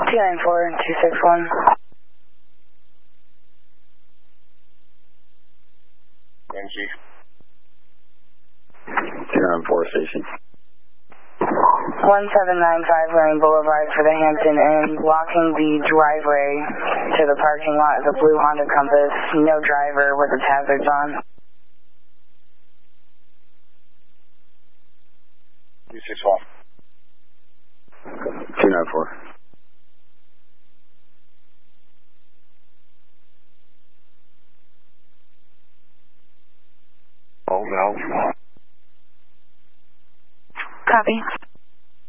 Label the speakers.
Speaker 1: 294-261.
Speaker 2: Thank you.
Speaker 3: 294 station.
Speaker 1: 1795 Lane Boulevard for the Hampton Inn, blocking the driveway to the parking lot is a blue Honda Compass, no driver with its hazards on.
Speaker 2: 261.
Speaker 3: 294.
Speaker 2: Oh, no.
Speaker 1: Copy.